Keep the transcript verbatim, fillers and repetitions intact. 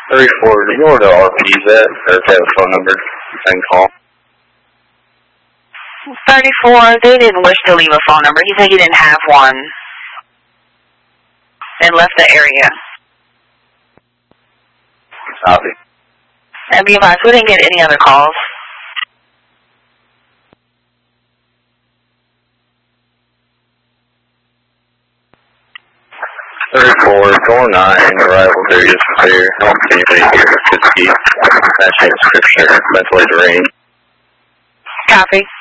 thirty-four, do you know where the R P is at? Or if they have a phone number I can call? thirty-four, they didn't wish to leave a phone number. He said he didn't have one. And left the area. Copy. And be advised, we didn't get any other calls. thirty-four, door nine, arrival area is clear. I don't see anybody here. Good ski. Matching description, ventilator range. Copy.